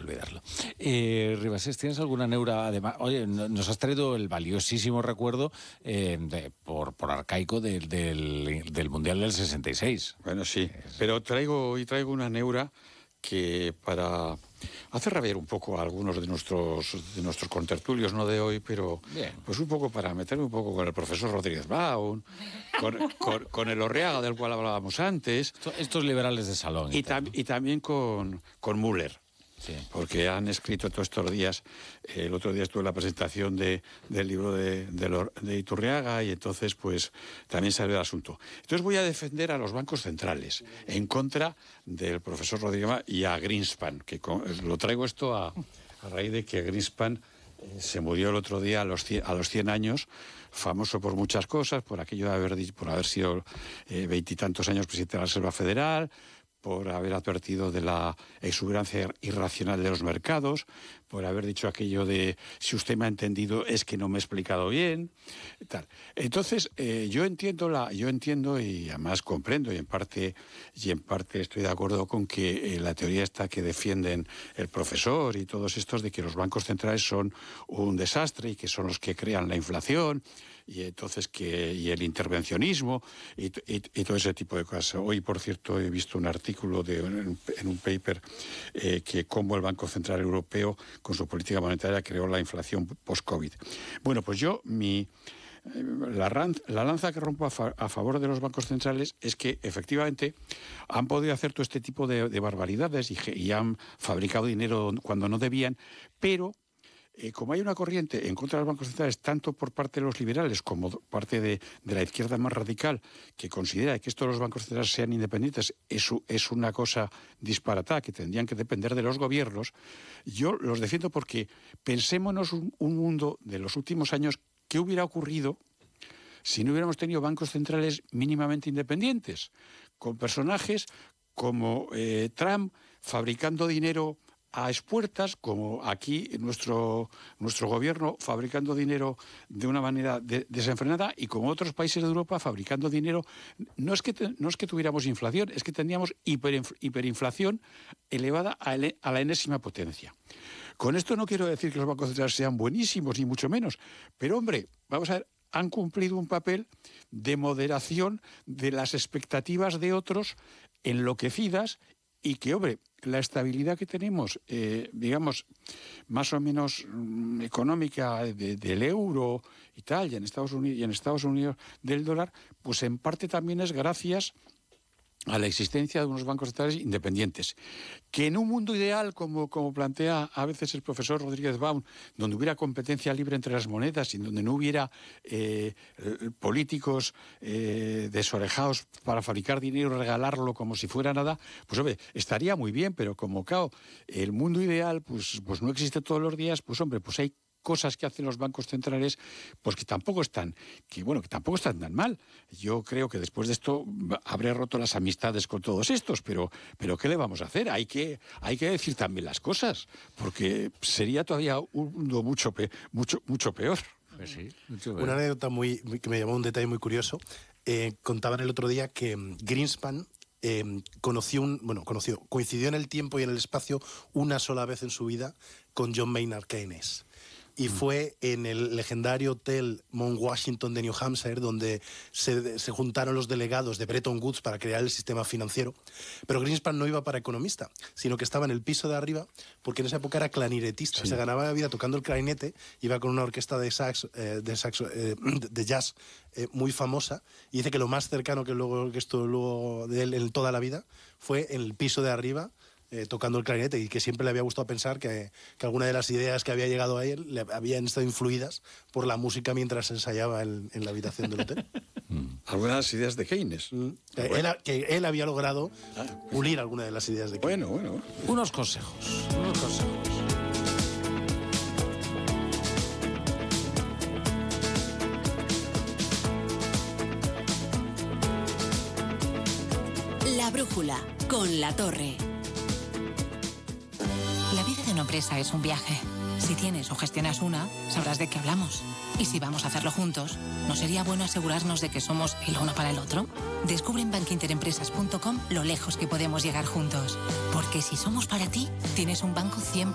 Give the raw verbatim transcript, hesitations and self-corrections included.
olvidarlo. Eh, Ribasés, ¿tienes alguna neura? Además, oye, nos has traído el valiosísimo recuerdo eh, de, por, por arcaico del, del, del Mundial del sesenta y seis. Bueno, sí, pero traigo hoy traigo una neura que para hacer rabiar un poco a algunos de nuestros de nuestros contertulios, no de hoy, pero Bien. Pues un poco para meterme un poco con el profesor Rodríguez Baum, con, con, con el Orreaga del cual hablábamos antes. Estos liberales de salón. Y, tam, y también con, con Müller. Sí. Porque han escrito todos estos días, eh, el otro día estuve en la presentación de, del libro de, de, de Iturriaga y entonces pues también salió el asunto. Entonces voy a defender a los bancos centrales en contra del profesor Rodríguez y a Greenspan, que con, lo traigo esto a, a raíz de que Greenspan eh, se murió el otro día a los cien, a los cien años, famoso por muchas cosas, por aquello de haber, por haber sido veintitantos eh, años presidente de la Reserva Federal, por haber advertido de la exuberancia irracional de los mercados, por haber dicho aquello de si usted me ha entendido es que no me he explicado bien, tal. Entonces, eh, yo entiendo la, yo entiendo y además comprendo y en parte y en parte estoy de acuerdo con que eh, la teoría esta que defienden el profesor y todos estos de que los bancos centrales son un desastre y que son los que crean la inflación. Y entonces que y el intervencionismo y, y, y todo ese tipo de cosas. Hoy, por cierto, he visto un artículo de, en, en un paper eh, que cómo el Banco Central Europeo, con su política monetaria, creó la inflación post-COVID. Bueno, pues yo, mi... La, ran, la lanza que rompo a, fa, a favor de los bancos centrales es que efectivamente han podido hacer todo este tipo de, de barbaridades y, y han fabricado dinero cuando no debían, pero Eh, como hay una corriente en contra de los bancos centrales, tanto por parte de los liberales como por parte de, de la izquierda más radical, que considera que esto de los bancos centrales sean independientes es, es una cosa disparatada, que tendrían que depender de los gobiernos, yo los defiendo porque pensémonos un, un mundo de los últimos años, ¿qué hubiera ocurrido si no hubiéramos tenido bancos centrales mínimamente independientes? Con personajes como eh, Trump fabricando dinero a expuertas, como aquí nuestro, nuestro gobierno fabricando dinero de una manera de, desenfrenada y como otros países de Europa fabricando dinero. No es que, te, no es que tuviéramos inflación, es que teníamos hiper, hiperinflación elevada a, ele, a la enésima potencia. Con esto no quiero decir que los bancos centrales sean buenísimos, ni mucho menos, pero hombre, vamos a ver, han cumplido un papel de moderación de las expectativas de otros enloquecidas y que, hombre, la estabilidad que tenemos, eh, digamos, más o menos mm, económica de, del euro y tal, y en Estados Unidos, y en Estados Unidos del dólar, pues en parte también es gracias a la existencia de unos bancos centrales independientes, que en un mundo ideal, como, como plantea a veces el profesor Rodríguez Baum, donde hubiera competencia libre entre las monedas y donde no hubiera eh, políticos eh, desorejados para fabricar dinero y regalarlo como si fuera nada, pues hombre, estaría muy bien, pero como claro, el mundo ideal pues, pues no existe todos los días, pues hombre, pues hay cosas que hacen los bancos centrales, pues que tampoco están, que bueno, que tampoco están tan mal. Yo creo que después de esto habré roto las amistades con todos estos, pero, pero ¿qué le vamos a hacer? Hay que, hay que decir también las cosas, porque sería todavía un mundo mucho, pe, mucho, mucho peor. Pues sí, mucho peor. Una anécdota muy, que me llamó un detalle muy curioso. Eh, contaban el otro día que Greenspan Eh, conoció un, bueno, conoció, coincidió en el tiempo y en el espacio una sola vez en su vida con John Maynard Keynes. Y fue en el legendario hotel Mount Washington de New Hampshire, donde se, se juntaron los delegados de Bretton Woods para crear el sistema financiero. Pero Greenspan no iba para economista, sino que estaba en el piso de arriba, porque en esa época era clarinetista. Sí. Se ganaba la vida tocando el clarinete, iba con una orquesta de, sax, eh, de, sax, eh, de jazz eh, muy famosa, y dice que lo más cercano que, luego, que estuvo luego de él en toda la vida fue en el piso de arriba, Eh, tocando el clarinete, y que siempre le había gustado pensar que, que alguna de las ideas que había llegado a él le habían estado influidas por la música mientras ensayaba en, en la habitación del hotel. Algunas de las ideas de Keynes. Mm. Que, bueno. él, que él había logrado ah, pues pulir algunas de las ideas de Keynes. Bueno, bueno. Unos consejos. Unos consejos. La brújula con La Torre. La vida de una empresa es un viaje. Si tienes o gestionas una, sabrás de qué hablamos. Y si vamos a hacerlo juntos, ¿no sería bueno asegurarnos de que somos el uno para el otro? Descubre en bankinterempresas punto com lo lejos que podemos llegar juntos. Porque si somos para ti, tienes un banco cien por ciento